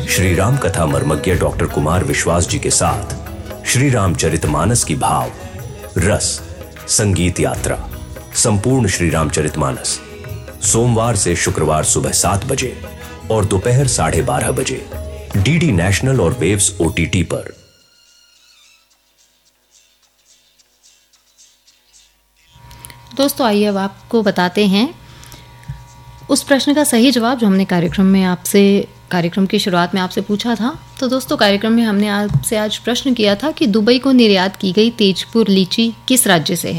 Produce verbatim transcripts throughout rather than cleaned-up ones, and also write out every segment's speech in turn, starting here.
श्री राम कथा मर्मज्ञ डॉक्टर कुमार विश्वास जी के साथ श्री रामचरितमानस की भाव रस संगीत यात्रा संपूर्ण श्री रामचरितमानस सोमवार से शुक्रवार सुबह सात बजे और दोपहर साढ़े बारह बजे डीडी नेशनल और वेव्स ओटीटी पर। दोस्तों आइए अब आपको बताते हैं उस प्रश्न का सही जवाब जो हमने कार्यक्रम में आपसे कार्यक्रम की शुरुआत में आपसे पूछा था। तो दोस्तों कार्यक्रम में हमने आपसे आज प्रश्न किया था कि दुबई को निर्यात की गई तेजपुर लीची किस राज्य से है,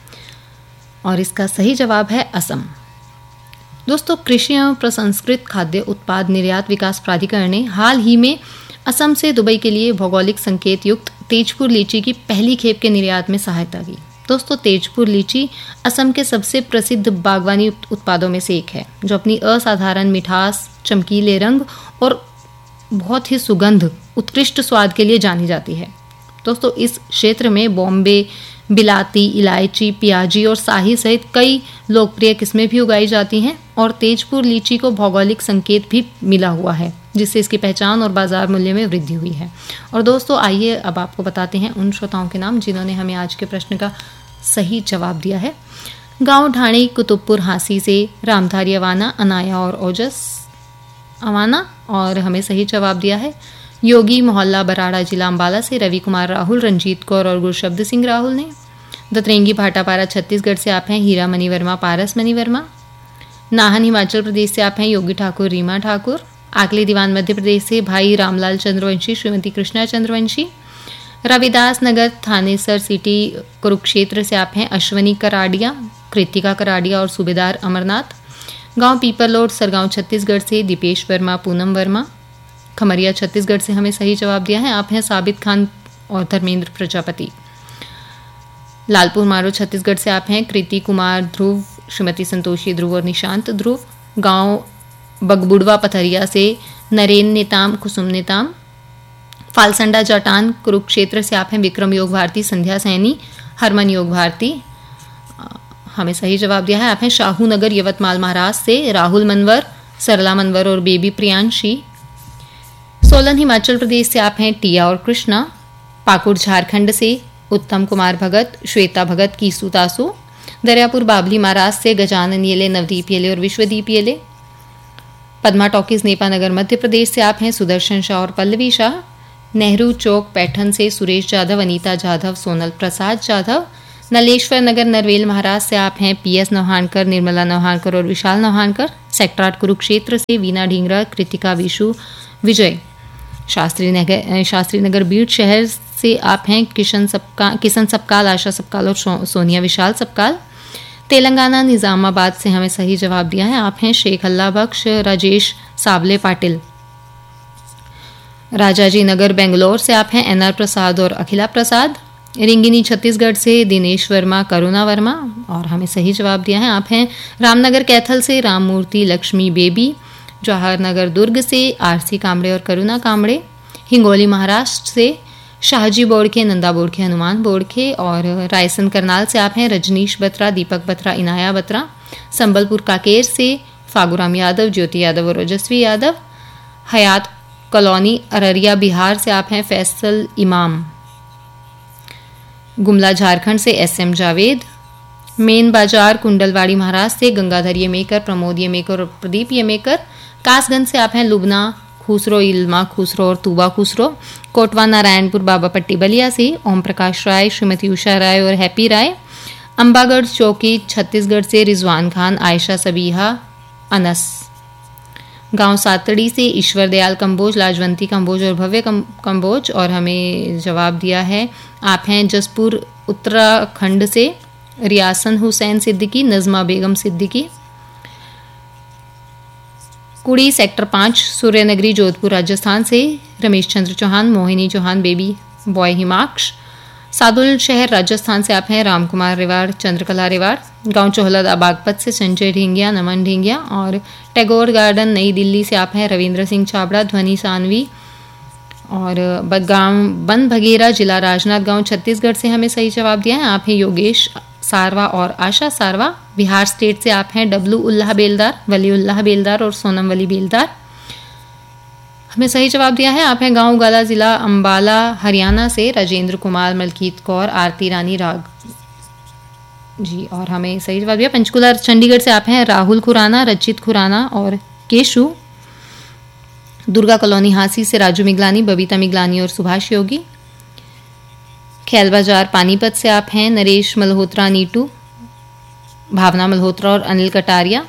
और इसका सही जवाब है असम। दोस्तों कृषि एवं प्रसंस्कृत खाद्य उत्पाद निर्यात विकास प्राधिकरण ने हाल ही में असम से दुबई के लिए भौगोलिक संकेत युक्त तेजपुर लीची की पहली खेप के निर्यात में सहायता की। दोस्तों तेजपुर लीची असम के सबसे प्रसिद्ध बागवानी उत्पादों में से एक है, जो अपनी असाधारण मिठास, चमकीले रंग और बहुत ही सुगंध, उत्कृष्ट स्वाद के लिए जानी जाती है। दोस्तों इस क्षेत्र में बॉम्बे, बिलाती, इलायची, पियाजी और शाही सहित कई लोकप्रिय किस्में भी उगाई जाती हैं और तेजपुर लीची को भौगोलिक संकेत भी मिला हुआ है, जिससे इसकी पहचान और बाजार मूल्य में वृद्धि हुई है। और दोस्तों आइए अब आपको बताते हैं उन श्रोताओं के नाम जिन्होंने हमें आज के प्रश्न का सही जवाब दिया है। गांव ढाणी कुतुबपुर हांसी से रामधारी अवाना, अनाया और ओजस अवाना, और हमें सही जवाब दिया है योगी मोहल्ला बराड़ा जिला अम्बाला से रवि कुमार राहुल, रंजीत कौर और गुरशब्द सिंह राहुल ने। दतरेंगी भाटापारा छत्तीसगढ़ से आप हैं हीरा मनी वर्मा, पारस मनी वर्मा। नाहन हिमाचल प्रदेश से आप हैं योगी ठाकुर, रीमा ठाकुर। आकली दीवान मध्य प्रदेश से भाई रामलाल चंद्रवंशी, श्रीमती कृष्णा चंद्रवंशी। रविदास नगर थानेसर सिटी कुरुक्षेत्र से आप हैं अश्वनी कराडिया, कृतिका कराडिया और सूबेदार अमरनाथ। गांव पीपरलोड सरगांव छत्तीसगढ़ से दीपेश वर्मा, पूनम वर्मा। खमरिया छत्तीसगढ़ से हमें सही जवाब दिया है, आप हैं साबित खान और धर्मेंद्र प्रजापति। लालपुर मारो छत्तीसगढ़ से आप हैं कृति कुमार ध्रुव, श्रीमती संतोषी ध्रुव और निशांत ध्रुव। गांव बगबुड़वा पथरिया से नरेन नेताम, कुसुम नेताम। फालसंडा जाटान कुरुक्षेत्र से आप हैं विक्रम योग भारती, संध्या सैनी, हरमन योग भारती। हमें सही जवाब दिया है, आप हैं शाहू नगर यवतमाल महाराष्ट्र से राहुल मनवर, सरला मनवर और बेबी प्रियांशी। सोलन हिमाचल प्रदेश से आप हैं टिया और कृष्णा। पाकुड़ झारखंड से उत्तम कुमार भगत, श्वेता भगत, कीसू तासू। दरियापुर बाबली महाराष्ट्र से गजानन येले, नवदीप येले और विश्वदीप येले। पद्मा टॉकीज नेपानगर मध्य प्रदेश से आप हैं सुदर्शन शाह और पल्लवी शाह। नेहरू चौक पैठन से सुरेश जाधव, अनीता जाधव, सोनल प्रसाद जाधव। नलेश्वर नगर नरवेल महाराष्ट्र से आप हैं पी एस नौहानकर, निर्मला नौहानकर और विशाल नौहानकर। सेक्टर आठ कुरुक्षेत्र से वीना ढींगरा, कृतिका विशु, विजय। शास्त्री नगर शास्त्री नगर बीड़ शहर से आप हैं किशन सबका किशन सबकाल, आशा सबकाल और सोनिया विशाल सबकाल। तेलंगाना निजामाबाद से हमें सही जवाब दिया है, आप हैं शेख अल्लाह बख्श, राजेश सावले पाटिल। राजाजी नगर बेंगलोर से आप हैं एन आर प्रसाद और अखिला प्रसाद। रिंगिनी छत्तीसगढ़ से दिनेश वर्मा, करुणा वर्मा, और हमें सही जवाब दिया है, आप हैं रामनगर कैथल से राममूर्ति लक्ष्मी बेबी। जवाहर नगर दुर्ग से आरसी कामड़े और करुणा कामड़े। हिंगोली महाराष्ट्र से शाहजी बोड़खे, नंदा बोड़खे, हनुमान बोड़खे, और रायसन करनाल से आप हैं रजनीश बत्रा, दीपक बत्रा, इनाया बत्रा। संबलपुर काकेर से फागुराम यादव, ज्योति यादव और ओजस्वी यादव। हयात कॉलोनी अररिया बिहार से आप हैं फैसल इमाम। गुमला झारखंड से एस एम जावेद। मेन बाजार कुंडलवाड़ी महाराष्ट्र से गंगाधर येमेकर, प्रमोद येमेकर और प्रदीप येमेकर। कासगंज से आप हैं लुबना खुसरो, इल्मा खुसरो और तूबा खुसरो। कोटवा नारायणपुर बाबा पट्टी बलिया से ओम प्रकाश राय, श्रीमती उषा राय और हैप्पी राय। अंबागढ़ चौकी छत्तीसगढ़ से रिजवान खान, आयशा सबीहा, अनस। गांव सातड़ी से ईश्वर दयाल कंबोज, लाजवंती कंबोज और भव्य कंबोज, और हमें जवाब दिया है, आप हैं जसपुर उत्तराखंड से रियासन हुसैन सिद्दीकी, नजमा बेगम सिद्दीकी। कुड़ी सेक्टर पाँच सूर्यनगरी जोधपुर राजस्थान से रमेश चंद्र चौहान, मोहिनी चौहान, बेबी बॉय हिमाक्ष। सादुल शहर राजस्थान से आप हैं रामकुमार रेवाड़, चंद्रकला रेवाड़। गांव चोहला बागपत से संजय ढींगिया, नमन ढींगिया, और टैगोर गार्डन नई दिल्ली से आप हैं रविंद्र सिंह छाबड़ा, ध्वनि सानवी। और गांव बन भगेरा जिला राजनांदगांव छत्तीसगढ़ से हमें सही जवाब दिया है, आप हैं योगेश सारवा और आशा सारवा। बिहार स्टेट से आप हैं डब्लू उल्लाह बेलदार, वली उल्लाह बेलदार और सोनम वली बेलदार। हमें सही जवाब दिया है आप हैं गांव गाला जिला अंबाला हरियाणा से राजेंद्र कुमार, मलकीत कौर, आरती रानी राग जी। और हमें सही जवाब दिया पंचकुला चंडीगढ़ से आप हैं राहुल खुराना, रचित खुराना और केशु। दुर्गा कॉलोनी हांसी से राजू मिगलानी, बबीता मिगलानी और सुभाष योगी। खेल बाजार पानीपत से आप हैं नरेश मल्होत्रा, नीटू, भावना मल्होत्रा और अनिल कटारिया।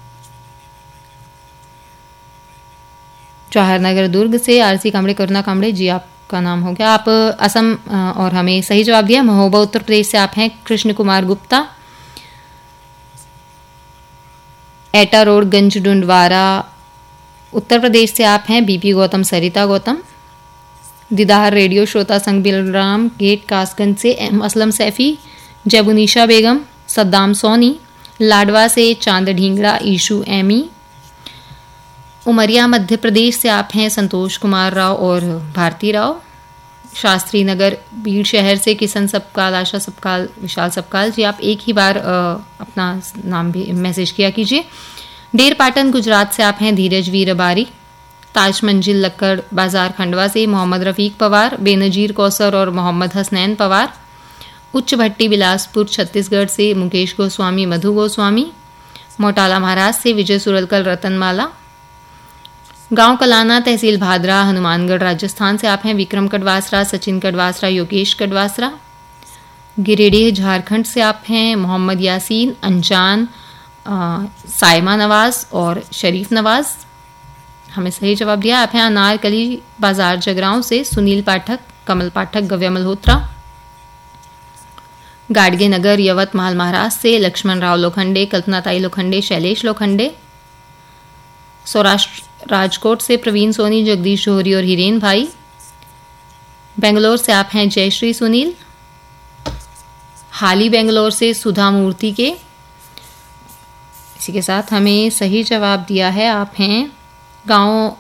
जवाहर नगर दुर्ग से आरसी कामड़े, करुणा कामड़े जी आपका नाम हो गया, आप असम। और हमें सही जवाब दिया महोबा उत्तर प्रदेश से आप हैं कृष्ण कुमार गुप्ता। एटा रोड गंज डुंडवारा उत्तर प्रदेश से आप हैं बीपी गौतम, सरिता गौतम। दीदार रेडियो श्रोता संघ बिलराम गेट कासगंज से एम असलम सैफी, जैबुनिशा बेगम, सद्दाम सोनी। लाडवा से चांद ढींगड़ा, ईशु एमी। उमरिया मध्य प्रदेश से आप हैं संतोष कुमार राव और भारती राव। शास्त्री नगर बीड़ शहर से किशन सबकाल, आशा सबकाल, विशाल सबकाल जी आप एक ही बार आ, अपना नाम भी मैसेज किया कीजिए। डेर पाटन गुजरात से आप हैं धीरज वीर अबारी। ताज मंजिल लक्कड़ बाजार खंडवा से मोहम्मद रफीक पवार, बेनजीर कौसर और मोहम्मद हसनैन पवार। उच्च भट्टी बिलासपुर छत्तीसगढ़ से मुकेश गोस्वामी, मधु गोस्वामी। मोटाला महाराज से विजय सुरलकल, रतनमाला। गांव कलाना तहसील भादरा हनुमानगढ़ राजस्थान से आप हैं विक्रम कड़वासरा, सचिन कड़वासरा, योगेश कड़वासरा। गिरिडीह झारखंड से आप हैं मोहम्मद यासीन, अनजान, साइमा नवाज और शरीफ नवाज। हमें सही जवाब दिया आप हैं अनारकली बाजार जगरांव से सुनील पाठक, कमल पाठक, गव्या मल्होत्रा। गाडगे नगर यवतमाल महाराष्ट्र से लक्ष्मण राव लोखंडे, कल्पनाताई लोखंडे, शैलेश लोखंडे। सौराष्ट्र राजकोट से प्रवीण सोनी, जगदीश जोहरी और हिरेन भाई। बेंगलोर से आप हैं जयश्री सुनील। हाली बेंगलोर से सुधा मूर्ति के। इसी के साथ हमें सही जवाब दिया है आप हैं गांव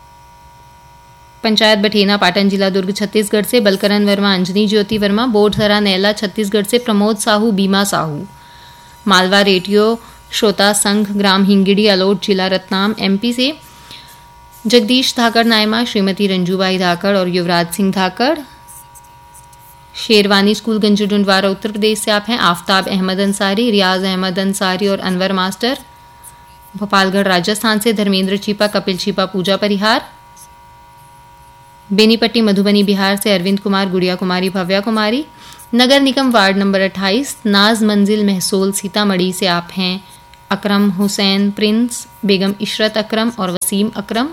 पंचायत बठेना, पाटन जिला दुर्ग छत्तीसगढ़ से बलकरण वर्मा, अंजनी ज्योति वर्मा। बोडसरा नैला छत्तीसगढ़ से प्रमोद साहू, बीमा साहू। मालवा रेडियो श्रोता संघ ग्राम हिंगिड़ी अलोट जिला रतनाम एमपी से जगदीश धाकड़ नायमा, श्रीमती रंजूबाई धाकड़ और युवराज सिंह धाकड़। शेरवानी स्कूल गंज डुंडवारा उत्तर प्रदेश से आप हैं आफ्ताब अहमद अंसारी, रियाज अहमद अंसारी और अनवर मास्टर। भोपालगढ़ राजस्थान से धर्मेंद्र चीपा, कपिल चीपा, पूजा परिहार। बेनीपट्टी मधुबनी बिहार से अरविंद कुमार, गुड़िया कुमारी, भव्या कुमारी। नगर निगम वार्ड नंबर अट्ठाईस नाज मंजिल महसूल सीतामढ़ी से आप हैं अकरम हुसैन प्रिंस, बेगम इशरत अकरम और वसीम अकरम।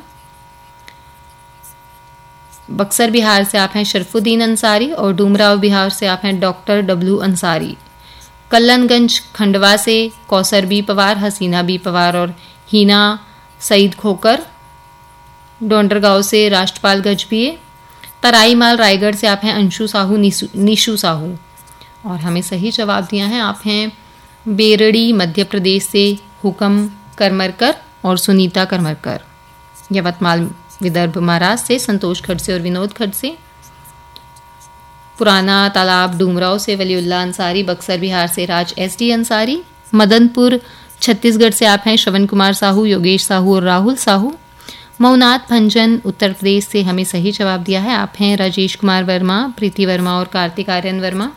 बक्सर बिहार से आप हैं शरफुद्दीन अंसारी और डूमराव बिहार से आप हैं डॉक्टर डब्लू अंसारी। कल्लनगंज खंडवा से कौसर बी पवार, हसीना बी पवार और हीना सईद खोकर। डोंडरगांव से राष्ट्रपाल गजभिये। तराई माल रायगढ़ से आप हैं अंशु साहू, निशु साहू। और हमें सही जवाब दिया है आप हैं बेरड़ी मध्य प्रदेश से हुकम करमरकर और सुनीता करमरकर। यवतमाल विदर्भ महाराष्ट्र से संतोष खड़से और विनोद खड़से। पुराना तालाब डूमराव से वलीउल्लाह अंसारी। बक्सर बिहार से राज एस डी अंसारी। मदनपुर छत्तीसगढ़ से आप हैं श्रवण कुमार साहू, योगेश साहू और राहुल साहू। मऊनाथ भंजन उत्तर प्रदेश से हमें सही जवाब दिया है आप हैं राजेश कुमार वर्मा, प्रीति वर्मा और कार्तिक आर्यन वर्मा।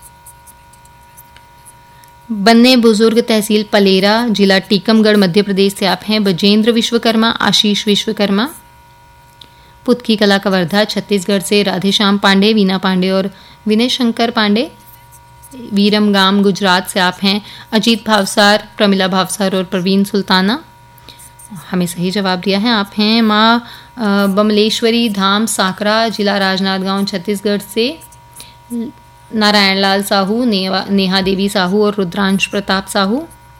बन्ने बुजुर्ग तहसील पलेरा जिला टीकमगढ़ मध्य प्रदेश से आप हैं बजेंद्र विश्वकर्मा, आशीष विश्वकर्मा। पुतकी कला कवर्धा छत्तीसगढ़ से राधेश्याम पांडे, वीना पांडे और विनय शंकर पांडे। वीरमगाम गुजरात से आप हैं अजीत भावसार, प्रमिला भावसार और प्रवीण सुल्ताना। हमें सही जवाब दिया है आप हैं माँ बमलेश्वरी धाम साकरा जिला राजनांदगांव छत्तीसगढ़ से नारायण लाल साहू, नेहा देवी साहू और रुद्रांश प्रताप साहू।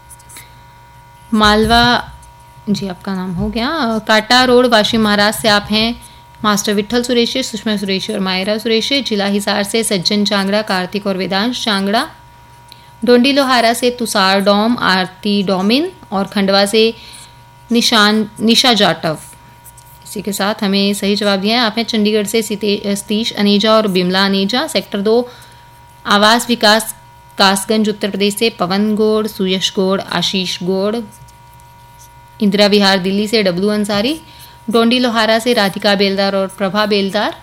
मालवा जी आपका नाम हो गया। काटा रोड वाशिम महाराज से आप हैं मास्टर विठल सुरेश, सुषमा सुरेश और मायरा सुरेश। जिला हिसार से सज्जन चांगड़ा, कार्तिक और वेदांश चांगड़ा। डोंडी लोहारा से तुषार डोम, आरती डोमिन और खंडवा से निशान निशा जाटव। इसी के साथ हमें सही जवाब दिया है आप हैं चंडीगढ़ से सतीश अनेजा और बिमला अनेजा। सेक्टर दो आवास विकास कासगंज उत्तर प्रदेश से पवन गोड़, सुयश गोड़, आशीष गोड़। इंदिरा विहार दिल्ली से डब्लू अंसारी। डोंडी लोहारा से राधिका बेलदार और प्रभा बेलदार।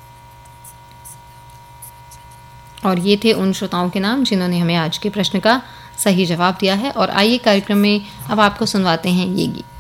और ये थे उन श्रोताओं के नाम जिन्होंने हमें आज के प्रश्न का सही जवाब दिया है। और आइए कार्यक्रम में अब आपको सुनवाते हैं ये गीत।